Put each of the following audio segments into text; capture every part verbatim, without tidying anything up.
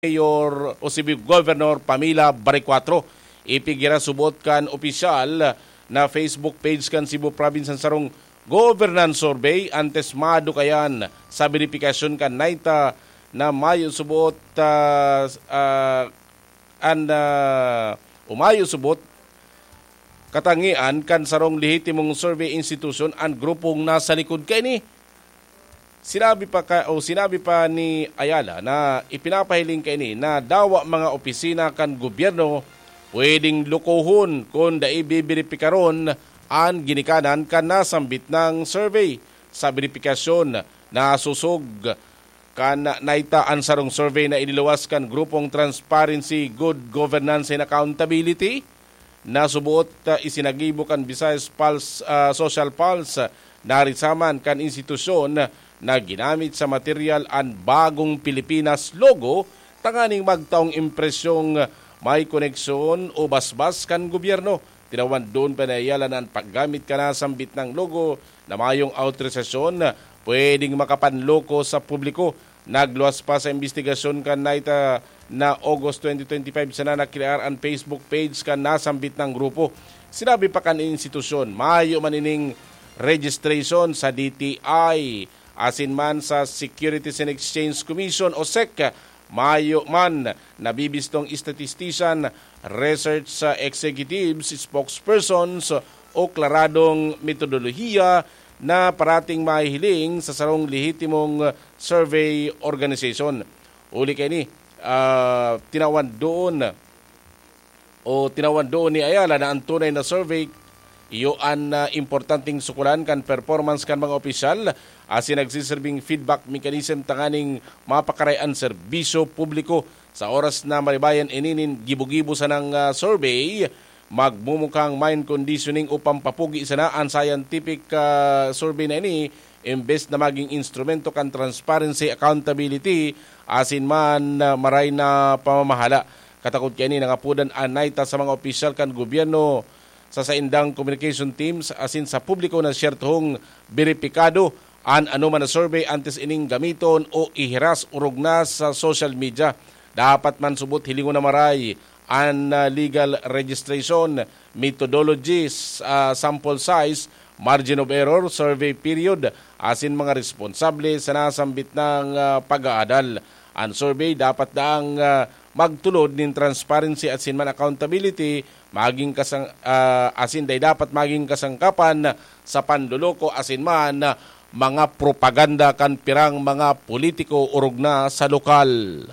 Mayor o si Governor Pamela Baricuatro. Ipigira subot kan opisyal na Facebook page kan Cebu Province ang sarong governance survey antes mado kayan sa verifikasyon kan naita na mayo subot uh, uh, and uh, umayo subot katangian kan sarong lehitimong survey institution ang grupong nasa likod kay ni. Sinabi pa ka, o sinabi pa ni Ayala na ipinapahiling kay ni na dawa mga opisina kan gobyerno pwedeng lukuhon kung daibibiripikaron ang ginikanan kan nasambit ng survey. Sa verifikasyon na susog kan naita ang sarong survey na iniluwas kan grupong Transparency, Good Governance and Accountability na subuot uh, isinagibo kan Visayas Pulse, uh, Social Pulse na risaman kan institusyon na ginamit sa material ang bagong Pilipinas logo tanganing magtaong impresyong may koneksyon o basbas kan gobyerno. Tinawan doon panayala na ang paggamit ka na sambit ng logo na mayong autorisasyon pwedeng makapanloko sa publiko. Nagluwas pa sa investigasyon kan naita na August twenty twenty-five sana nakilahar ang Facebook page kan nasambit ng grupo. Sinabi pa kan institusyon, mayo manining registration sa D T I asin man sa Securities and Exchange Commission o S E C, mayo man nabibistong statistician, research sa executives, spokespersons o klaradong metodolohiya na parating mahihiling sa sarong lehitimong survey organization. Uli kay ni, uh, tinawan doon o tinawan doon ni Ayala na ang tunay na survey iyo ang uh, importanteng sukulan kan performance kan mga opisyal asin nagsiserving feedback mechanism tanganing mapakarayan serbisyo publiko sa oras na maribayan ininin gibo-gibo sa ng uh, survey magmumukhang mind conditioning upang papugi sana ang scientific uh, survey na ini imbes na maging instrumento kan transparency, accountability asin man uh, maray na pamamahala. Katakot kaya ni nangapudan anayta sa mga opisyal kan gobyerno sa saindang communication teams asin sa publiko na siyertong beripikado an anuman na survey antes ining gamiton o ihiras urog na sa social media. Dapat man subot hilingon na maray an uh, legal registration, methodologies, uh, sample size, margin of error, survey period asin mga responsable sa nasambit ng uh, pag-aadal. Ang survey dapat daang uh, magtulod ng transparency at sinman accountability maging kasang uh, asin day dapat maging kasangkapan sa panluloko asin man uh, mga propaganda kan pirang mga politiko urog na sa lokal.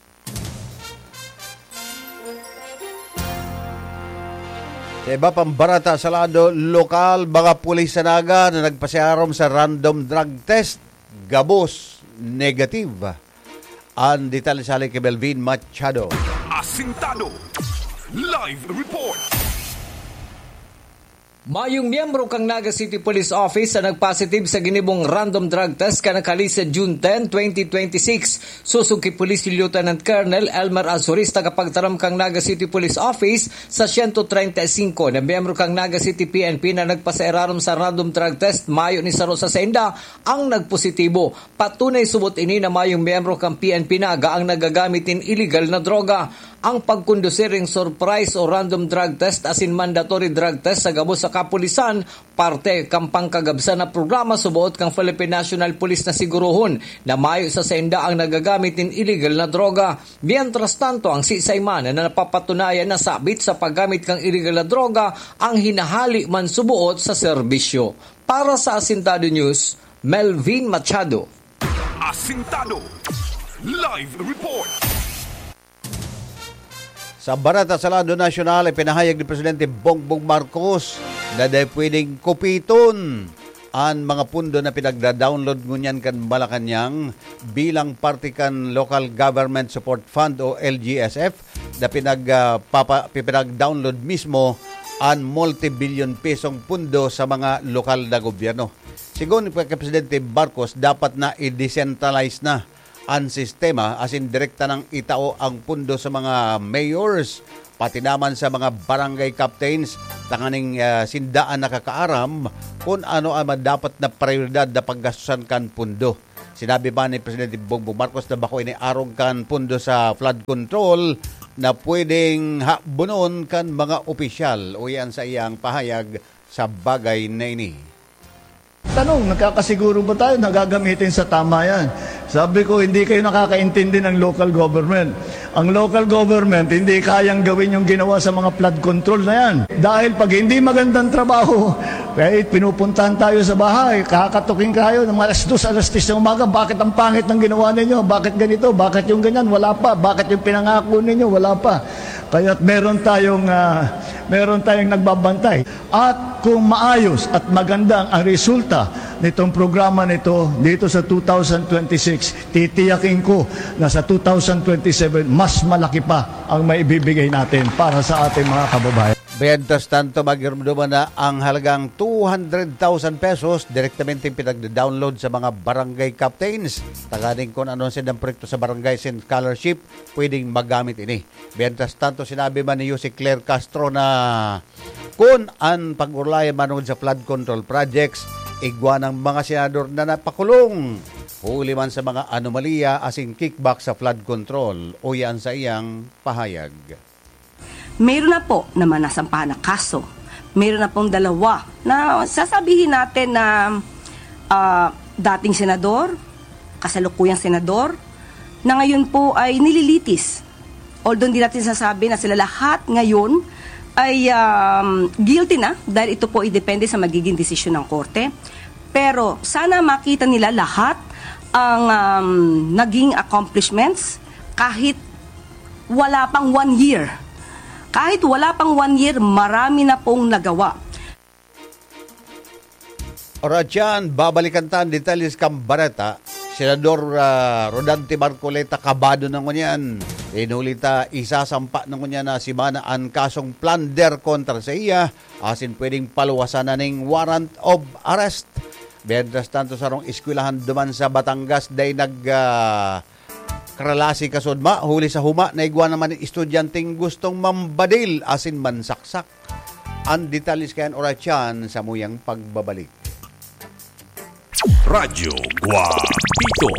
Sa iba pang barata sa lado lokal, mga pulis sa Naga na nagpasiarom sa random drug test, gabos, negative. Ang detalye sa kay Melvin Machado. Asintado, live report. Mayong miyembro kang Naga City Police Office na nagpositive sa ginibong random drug test kanakali sa June tenth, twenty twenty-six. Susog kay Police Lieutenant Colonel Elmer Azuris tagapagtaram kang Naga City Police Office sa one thirty-five na miyembro kang Naga City P N P na nagpasairarom sa random drug test mayo ni Saro sa Senda ang nagpositibo. Patunay subot ini na mayong miyembro kang P N P Naga ang nagagamitin illegal na droga. Ang pagkondusiring surprise o random drug test asin mandatory drug test sa gabos sa kapulisan, parte kampang kagabsa na programa subuot kang Philippine National Police na siguruhon na mayo sa senda ang nagagamit ng illegal na droga. Mientras tanto, ang sisayman na napapatunayan na sabit sa paggamit kang illegal na droga ang hinahali man subuot sa serbisyo. Para sa Asintado News, Melvin Machado. Asintado, live report. Sa barata sa lado nasyonal, ipinahayag ni Presidente Bongbong Marcos na dahil pwedeng kupiton ang mga pundo na pinagda-download ngunyan kan Malacanang bilang parte kan Local Government Support Fund o L G S F na pinag, uh, papa, pinag-download mismo ang multi-billion pesong pundo sa mga lokal na gobyerno. Sigon ni Presidente Marcos, dapat na i-decentralize na ang sistema asin direkta ng itao ang pundo sa mga mayors, pati naman sa mga barangay captains, tanganing uh, sindaan nakakaaram kung ano ang dapat na prioridad na paggastusan kan pundo. Sinabi ba ni Presidente Bongbong Marcos na bako ini arog kan pundo sa flood control na pwedeng habunon kan mga opisyal o yan sa iyang pahayag sa bagay na ini. Tanong, nakakasiguro ba tayo na gagamitin sa tama yan? Sabi ko, hindi kayo nakakaintindi ng local government. Ang local government, hindi kayang gawin yung ginawa sa mga flood control na yan. Dahil pag hindi magandang trabaho, kahit pinupuntahan tayo sa bahay, kakatukin kayo ng alas dos, alas tres ng umaga, bakit ang pangit ng ginawa ninyo? Bakit ganito? Bakit yung ganyan? Wala pa. Bakit yung pinangako ninyo? Wala pa. Kaya't meron tayong, uh, meron tayong nagbabantay. At kung maayos at maganda ang resulta nitong programa nito dito sa two thousand twenty-six, titiyakin ko na sa two thousand twenty-seven, mas malaki pa ang maibibigay natin para sa ating mga kababayan. Mientras tanto, magirumduman na ang halagang two hundred thousand pesos direktamente pinag-download sa mga barangay captains. Tagaling kung ano silang proyekto sa barangay sin scholarship, pwedeng magamit ini. Mientras tanto, sinabi man ni Jose Claire Castro na kung ang pag-urlayan manungod sa flood control projects, igwa ng mga senador na napakulong. Huli man sa mga anomalya asing kickback sa flood control o yan sa iyang pahayag. Mayroon na po na manasampahan na kaso. Mayroon na pong dalawa na sasabihin natin na uh, dating senador, kasalukuyang senador, na ngayon po ay nililitis. Although hindi natin sasabi na sila lahat ngayon ay um, guilty na dahil ito po ay depende sa magiging desisyon ng korte. Pero sana makita nila lahat ang um, naging accomplishments kahit wala pang one year. Kahit wala pang one year, marami na pong nagawa. Ora dyan, babalikan tayo detalles Cambareta. Senador uh, Rodante Marcoleta kabado ng kunyan. Inulita isasampa ng kunyan na si Mana ang kasong plunder kontra sa iya. Asin pwedeng paluwasan na ng warrant of arrest. Mientras tanto sa rong eskwelahan duman sa Batangas day nag... Uh, karalasi kasudma, huli sa huma, naigwa naman ng estudyanteng gustong mambadil asin mansaksak. Ang detalis kayan orasyan sa muyang pagbabalik. Radyo Guapito.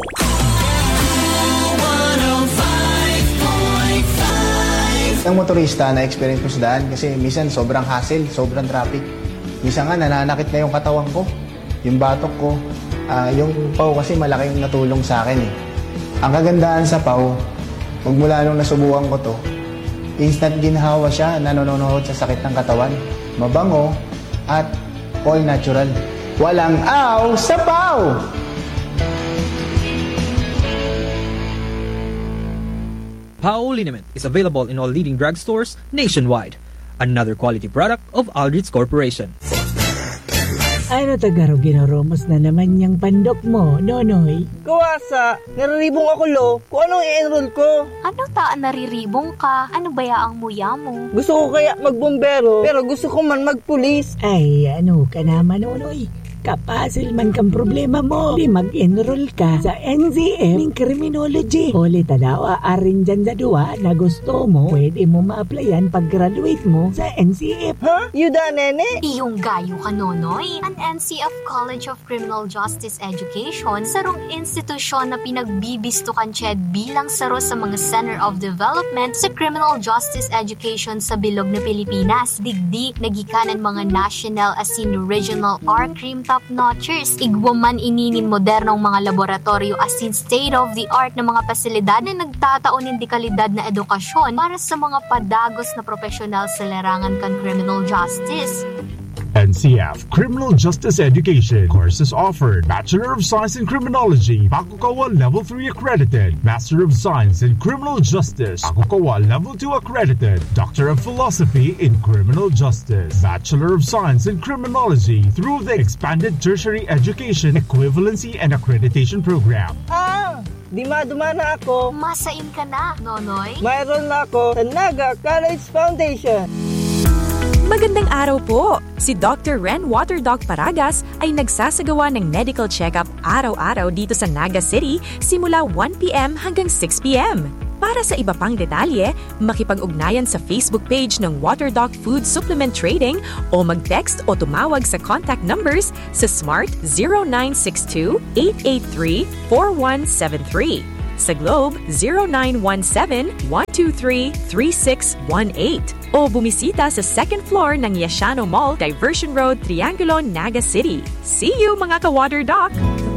Ang motorista na experience ko sa daan kasi minsan sobrang hassle, sobrang traffic. Minsan nga nananakit na yung katawan ko, yung batok ko, uh, yung pau kasi malaking natulong sa akin eh. Ang kagandahan sa P A W, magmula nung nasubukan ko to, instant ginhawa siya, nanonood sa sakit ng katawan. Mabango at all natural. Walang aw sa P A W! P A W Liniment is available in all leading drugstores nationwide. Another quality product of Aldrich Corporation. Ano tagaro ginaromos na naman niyang pandok mo, Nonoy? Kuwasa, nariribong ako lo. Kung anong i-enroll ko? Ano taan nariribong ka? Ano ba yaang muya mo? Gusto ko kaya magbombero, pero gusto ko man magpulis. Ay, ano ka naman, Nonoy? Kapasil man kang problema mo. Di mag-enroll ka sa N Z F ng Criminology. Huli tadawa arin dyan sa duwa na gusto mo, pwede mo ma-applyan pag-graduate mo sa N C F. Ha? Huh? Yuda, nene? Iyong gayo ka, Nonoy. Ang N C F College of Criminal Justice Education, sarong institusyon na pinagbibistukan siya bilang saro sa mga Center of Development sa Criminal Justice Education sa bilog na Pilipinas. Digdi, nagikanan mga national asin regional or crime top-notchers. Igwaman ininin modernong mga laboratorio asin state-of-the-art na mga pasilidad na nagtataon ng dekalidad na edukasyon para sa mga padagos na profesional sa larangan kan criminal justice. N C F Criminal Justice Education courses offered: Bachelor of Science in Criminology, Bakukawa Level three accredited; Master of Science in Criminal Justice, Bakukawa Level two accredited; Doctor of Philosophy in Criminal Justice, Bachelor of Science in Criminology through the Expanded Tertiary Education Equivalency and Accreditation Program. Ah! Di maduma na ako. Masain ka na, Nonoy. Mayroon na ako sa Naga College Foundation. Magandang araw po! Si Doctor Ren Waterdog Paragas ay nagsasagawa ng medical check-up araw-araw dito sa Naga City simula one p.m. hanggang six p.m. Para sa iba pang detalye, makipag-ugnayan sa Facebook page ng WaterDoc Food Supplement Trading o mag-text o tumawag sa contact numbers sa Smart zero nine six two, eight eight three, four one seven three. Sa Globe zero nine one seven, one two three, three six one eight o bumisita sa second floor ng Yashano Mall, Diversion Road, Triangulo, Naga City. See you mga ka-WaterDoc!